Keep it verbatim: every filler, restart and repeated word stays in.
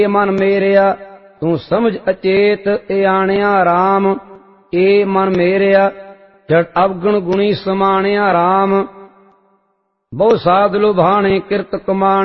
ਏ ਮਨ ਮੇਰਿਆ ਤੂੰ ਸਮਝ ਅਚੇਤ ਇਆਣਿਆ ਰਾਮ। ਏ ਮਨ ਮੇਰਿਆ ਜੜ ਅਵਗੁਣ ਗੁਣੀ ਸਮਾਣਿਆ ਰਾਮ। ਬਹੁ ਸਾਧ ਲੁਭਾਣੇ ਕਿਰਤ ਕਮਾਣੇ